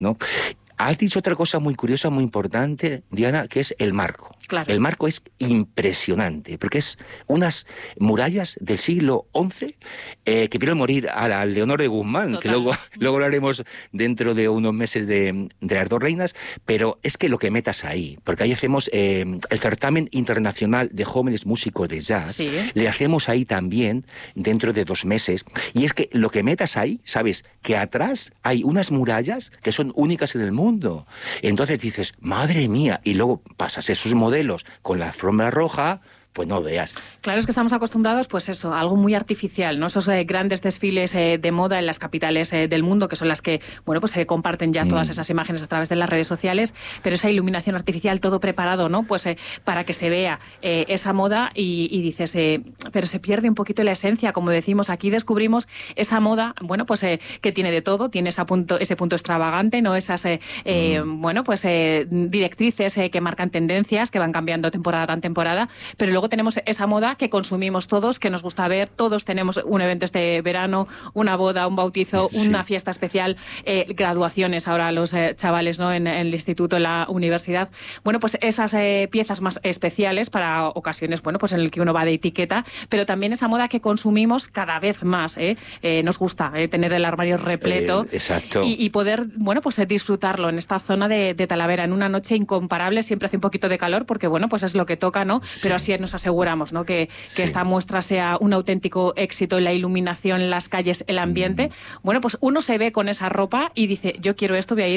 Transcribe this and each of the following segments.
¿no? Has dicho otra cosa muy curiosa, muy importante, Diana, que es el marco. Claro. El marco es impresionante, porque es unas murallas del siglo XI que vieron morir a la Leonor de Guzmán, Total. que luego hablaremos dentro de unos meses de las dos reinas, pero es que lo que metas ahí, porque ahí hacemos el certamen internacional de jóvenes músicos de jazz, Sí. le hacemos ahí también dentro de 2 meses, y es que lo que metas ahí, sabes, que atrás hay unas murallas que son únicas en el mundo. Entonces dices, madre mía, y luego pasas esos modelos con la alfombra roja, pues no veas. Claro, es que estamos acostumbrados, pues eso, a algo muy artificial, ¿no? Esos grandes desfiles de moda en las capitales del mundo, que son las que, bueno, pues se comparten ya todas esas imágenes a través de las redes sociales, pero esa iluminación artificial, todo preparado, ¿no? Pues para que se vea esa moda y dices, pero se pierde un poquito la esencia, como decimos, aquí descubrimos esa moda, bueno, pues que tiene de todo, tiene ese punto extravagante, ¿no? Esas, bueno, pues directrices que marcan tendencias, que van cambiando temporada tras temporada, pero luego tenemos esa moda que consumimos todos, que nos gusta ver. Todos tenemos un evento este verano, una boda, un bautizo, una fiesta especial, graduaciones ahora los chavales, ¿no? En el instituto, en la universidad. Bueno, pues esas piezas más especiales para ocasiones, bueno, pues en el que uno va de etiqueta, pero también esa moda que consumimos cada vez más. Nos gusta tener el armario repleto exacto. y poder, bueno, pues disfrutarlo en esta zona de Talavera, en una noche incomparable. Siempre hace un poquito de calor porque, bueno, pues es lo que toca, ¿no? Sí. Pero así nos aseguramos, ¿no? Que esta muestra sea un auténtico éxito en la iluminación, las calles, el ambiente. Bueno, pues uno se ve con esa ropa y dice, yo quiero esto, voy a ir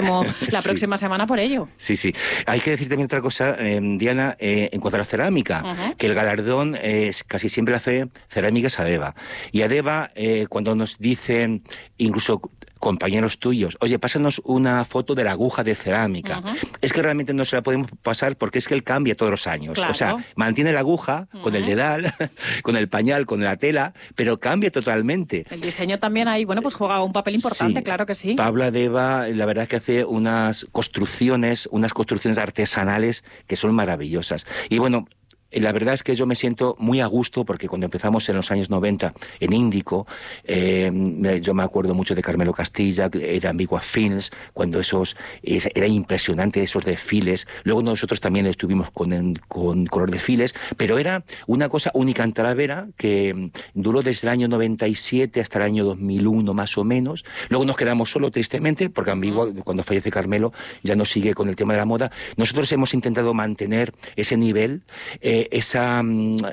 la próxima semana por ello. Sí, sí. Hay que decir también otra cosa, Diana, en cuanto a la cerámica, que el galardón casi siempre hace Cerámicas Adeva. Y Adeva, cuando nos dicen, incluso compañeros tuyos, oye, pásanos una foto de la aguja de cerámica. Es que realmente no se la podemos pasar porque es que él cambia todos los años. Claro. O sea, mantiene la aguja con el dedal, con el pañal, con la tela, pero cambia totalmente. El diseño también ahí, bueno, pues juega un papel importante, claro que sí. Pablo Adeva, la verdad es que hace unas construcciones artesanales que son maravillosas. Y bueno, la verdad es que yo me siento muy a gusto porque cuando empezamos en los años 90 en Índico, yo me acuerdo mucho de Carmelo Castilla, era Ambigua Films, cuando era impresionante esos desfiles. Luego nosotros también estuvimos con los desfiles, pero era una cosa única en Talavera que duró desde el año 97 hasta el año 2001 más o menos. Luego nos quedamos solo, tristemente, porque Ambigua, cuando fallece Carmelo, ya no sigue con el tema de la moda. Nosotros hemos intentado mantener ese nivel, esa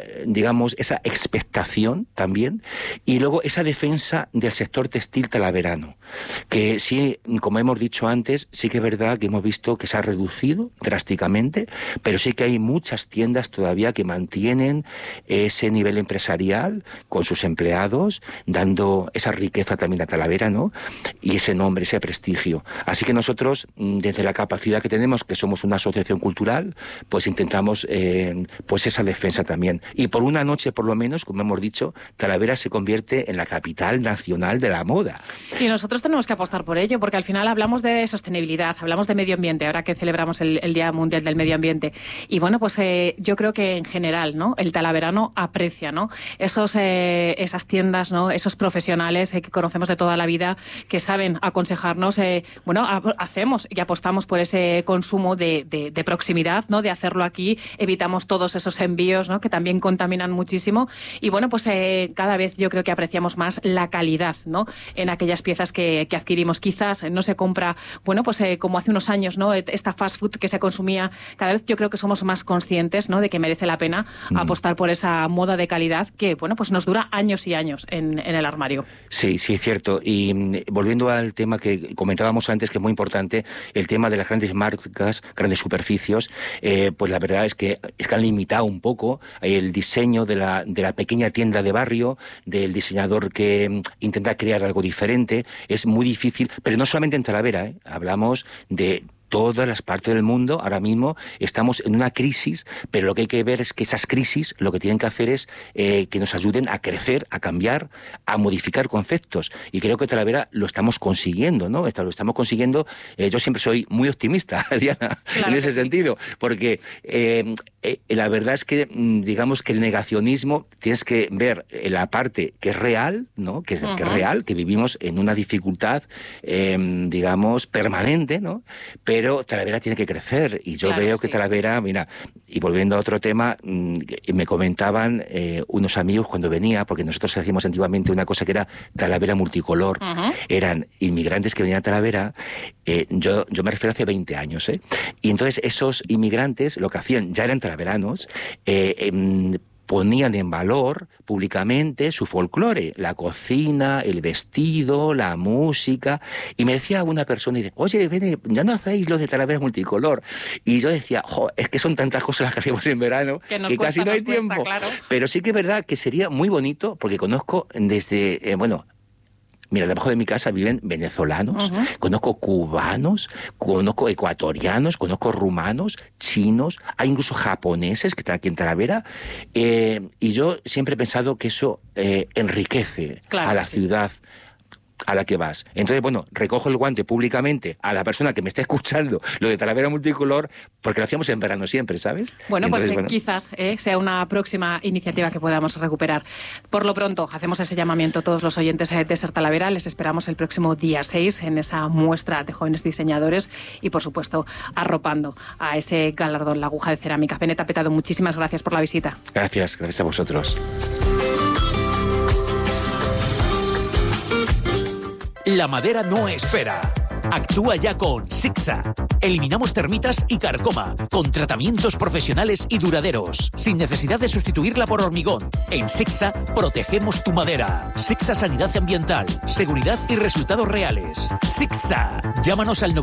expectación también, y luego esa defensa del sector textil talaverano, que sí, como hemos dicho antes, sí que es verdad que hemos visto que se ha reducido drásticamente, pero sí que hay muchas tiendas todavía que mantienen ese nivel empresarial con sus empleados, dando esa riqueza también a Talavera, ¿no? Y ese nombre, ese prestigio. Así que nosotros, desde la capacidad que tenemos, que somos una asociación cultural, pues intentamos pues esa defensa también. Y por una noche, por lo menos, como hemos dicho, Talavera se convierte en la capital nacional de la moda. Y nosotros tenemos que apostar por ello, porque al final hablamos de sostenibilidad, hablamos de medio ambiente, ahora que celebramos el Día Mundial del Medio Ambiente. Y bueno, pues yo creo que en general, ¿no? El talaverano aprecia, ¿no? Esas tiendas, ¿no? Esos profesionales que conocemos de toda la vida, que saben aconsejarnos, hacemos y apostamos por ese consumo de proximidad, ¿no? De hacerlo aquí, evitamos todos esos envíos, ¿no? Que también contaminan muchísimo. Y bueno, pues cada vez yo creo que apreciamos más la calidad, ¿no? En aquellas piezas que adquirimos. Quizás no se compra, bueno, pues como hace unos años, ¿no? Esta fast food que se consumía. Cada vez yo creo que somos más conscientes, ¿no? De que merece la pena apostar por esa moda de calidad que, bueno, pues nos dura años y años en el armario. Sí, sí, es cierto. Y volviendo al tema que comentábamos antes, que es muy importante, el tema de las grandes marcas, grandes superficios, pues la verdad es que han limitado un poco el diseño de la pequeña tienda de barrio, del diseñador que intenta crear algo diferente. Es muy difícil, pero no solamente en Talavera, hablamos de todas las partes del mundo ahora mismo estamos en una crisis, pero lo que hay que ver es que esas crisis lo que tienen que hacer es que nos ayuden a crecer, a cambiar, a modificar conceptos. Y creo que Talavera lo estamos consiguiendo, ¿no? Lo estamos consiguiendo. Yo siempre soy muy optimista, Diana, claro, en ese sentido, porque la verdad es que, digamos que el negacionismo, tienes que ver la parte que es real, ¿no? Que es real, que vivimos en una dificultad, digamos, permanente, ¿no? Pero Talavera tiene que crecer, y yo veo que Talavera, mira, y volviendo a otro tema, me comentaban unos amigos cuando venía, porque nosotros hacíamos antiguamente una cosa que era Talavera multicolor, eran inmigrantes que venían a Talavera, yo me refiero hace 20 años, y entonces esos inmigrantes lo que hacían, ya eran talaveranos, ponían en valor públicamente su folclore, la cocina, el vestido, la música, y me decía una persona, y dice, oye, ven, ya no hacéis lo de Talavera multicolor, y yo decía, es que son tantas cosas las que hacemos en verano, que casi no hay tiempo, claro. Pero sí que es verdad que sería muy bonito, porque conozco desde, mira, debajo de mi casa viven venezolanos, conozco cubanos, conozco ecuatorianos, conozco rumanos, chinos, hay incluso japoneses que están aquí en Talavera, y yo siempre he pensado que eso enriquece a la ciudad a la que vas. Entonces, bueno, recojo el guante públicamente a la persona que me está escuchando lo de Talavera multicolor, porque lo hacíamos en verano siempre, ¿sabes? Bueno, entonces, pues quizás sea una próxima iniciativa que podamos recuperar. Por lo pronto, hacemos ese llamamiento a todos los oyentes de Ser Talavera. Les esperamos el próximo día 6 en esa muestra de jóvenes diseñadores y, por supuesto, arropando a ese galardón, la aguja de cerámica. Beneta Petado, muchísimas gracias por la visita. Gracias a vosotros. La madera no espera. Actúa ya con Sixa. Eliminamos termitas y carcoma, con tratamientos profesionales y duraderos, sin necesidad de sustituirla por hormigón. En Sixa protegemos tu madera. Sixa Sanidad Ambiental, seguridad y resultados reales. Sixa. Llámanos al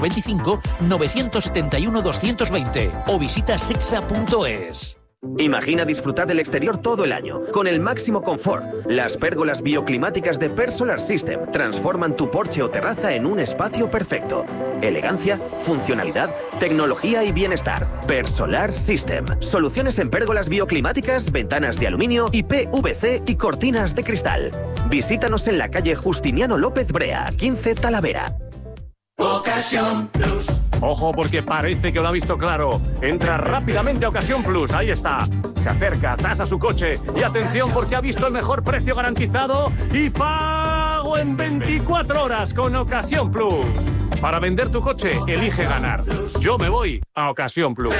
925-971-220 o visita sixa.es. Imagina disfrutar del exterior todo el año, con el máximo confort. Las pérgolas bioclimáticas de Persolar System transforman tu porche o terraza en un espacio perfecto. Elegancia, funcionalidad, tecnología y bienestar. Persolar System. Soluciones en pérgolas bioclimáticas, ventanas de aluminio y PVC y cortinas de cristal. Visítanos en la calle Justiniano López Brea, 15 Talavera. Ocasión Plus. Ojo, porque parece que lo ha visto claro. Entra rápidamente a Ocasión Plus, ahí está. Se acerca, tasa su coche y atención porque ha visto el mejor precio garantizado y pago en 24 horas con Ocasión Plus. Para vender tu coche, elige ganar. Yo me voy a Ocasión Plus.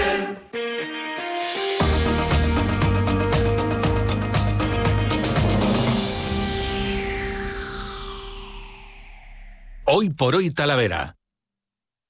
Hoy por hoy Talavera.